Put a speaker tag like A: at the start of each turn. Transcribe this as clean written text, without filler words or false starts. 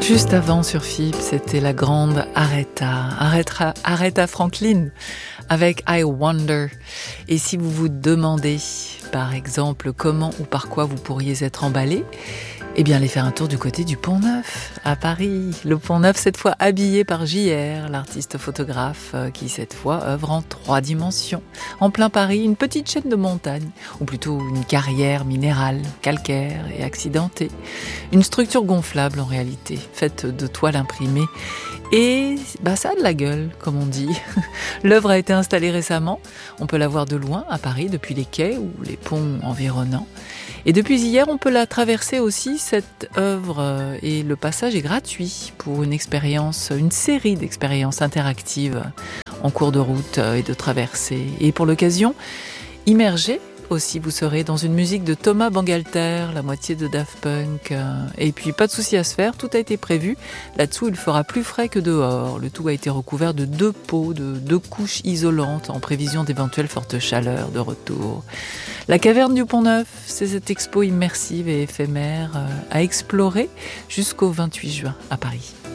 A: Juste avant sur FIP, c'était la grande Aretha Franklin avec I Wonder. Et si vous vous demandez, par exemple, comment ou par quoi vous pourriez être emballé, eh bien, allez faire un tour du côté du Pont-Neuf, à Paris. Le Pont-Neuf, cette fois habillé par JR, l'artiste photographe qui, cette fois, œuvre en 3 dimensions. En plein Paris, une petite chaîne de montagnes, ou plutôt une carrière minérale, calcaire et accidentée. Une structure gonflable, en réalité, faite de toiles imprimées. Et ça a de la gueule, comme on dit. L'œuvre a été installée récemment. On peut la voir de loin, à Paris, depuis les quais ou les ponts environnants. Et depuis hier, on peut la traverser aussi, cette œuvre, et le passage est gratuit pour une série d'expériences interactives en cours de route et de traversée. Et pour l'occasion, immergé aussi, vous serez dans une musique de Thomas Bangalter, la moitié de Daft Punk. Et puis, pas de souci à se faire, tout a été prévu. Là-dessous, il fera plus frais que dehors. Le tout a été recouvert de 2 pots, de 2 couches isolantes en prévision d'éventuelles fortes chaleurs de retour. La caverne du Pont-Neuf, c'est cette expo immersive et éphémère à explorer jusqu'au 28 juin à Paris.